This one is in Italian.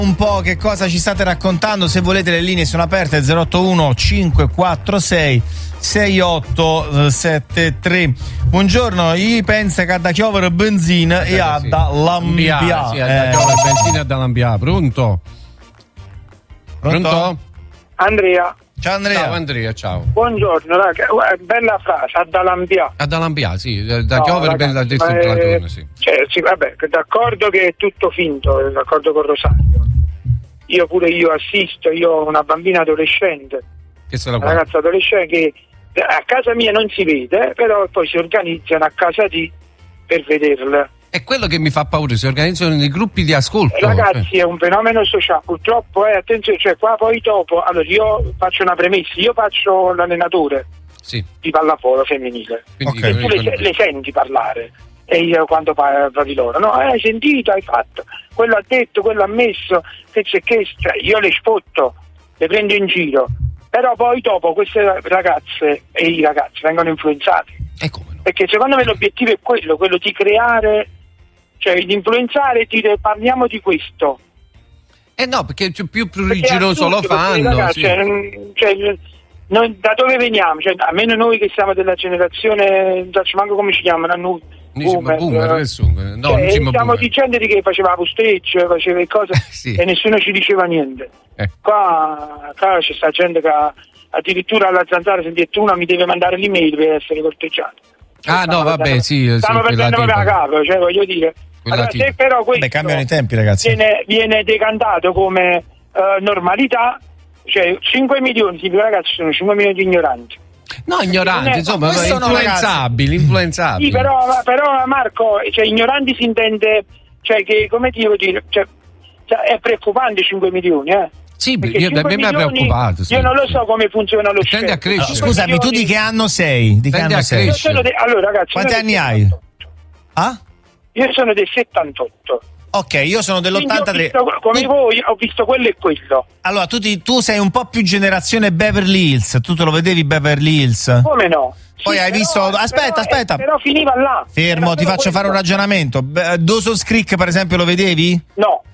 Un po' che cosa ci state raccontando, se volete le linee sono aperte 081 546 6873. Buongiorno, io penso che ha da chiovere benzina e ha da lambiare. Sì, ha da chiovere benzina e da lambiare. Pronto? Andrea. Ciao Andrea. Ciao Andrea, ciao. Buongiorno, raga. Bella frase, a da lambiare. A da lambiare, sì, da chiovere per la distribuzione, sì. Cioè, sì, vabbè, d'accordo che è tutto finto, d'accordo con Rosario. Io assisto, io ho una bambina adolescente, una ragazza adolescente che a casa mia non si vede, però poi si organizzano a casa di per vederla. È quello che mi fa paura, si organizzano dei gruppi di ascolto. Ragazzi, è un fenomeno sociale, purtroppo attenzione, cioè qua poi dopo, allora io faccio una premessa, io faccio l'allenatore di pallavolo femminile, quindi tu le senti parlare, e io quando parlo di loro, no, hai sentito, hai fatto, quello ha detto, quello ha messo, che cioè, io le spotto, le prendo in giro, però poi dopo queste ragazze e i ragazzi vengono influenzati, perché secondo me l'obiettivo è quello di creare, cioè di influenzare e dire parliamo di questo. No, perché più rigoroso lo fanno. Ragazzi, noi da dove veniamo? Cioè, almeno noi che siamo della generazione, non so manco come ci chiamano, boomer. Stiamo dicendo di che faceva posteggi, faceva cose e nessuno ci diceva niente. Qua c'è sta gente che addirittura alla Zanzara si detto una mi deve mandare l'email per essere corteggiato. Stiamo perdendo la capo, cioè voglio dire. Allora, se però questo cambiano i tempi, ragazzi. Viene decantato come normalità, cioè 5 milioni di ragazzi sono 5 milioni di ignoranti. No, ignoranti, insomma, influenzabili. Sì, però Marco, cioè ignoranti si intende, cioè che come devo dire, cioè è preoccupante 5 milioni, Sì, mi ha preoccupato. Io non lo so come funziona lo tende a crescere. Scusami, tu di che anno sei? Allora, ragazzi, quanti anni hai? Io sono del 78. Ok, io sono dell'83. Come voi ho visto quello e quello. Allora, tu sei un po' più generazione Beverly Hills. Tu te lo vedevi Beverly Hills? Come no? Poi hai visto. Aspetta. Però finiva là. Fermo, ti faccio fare un ragionamento. Dawson's Creek, per esempio, lo vedevi? No.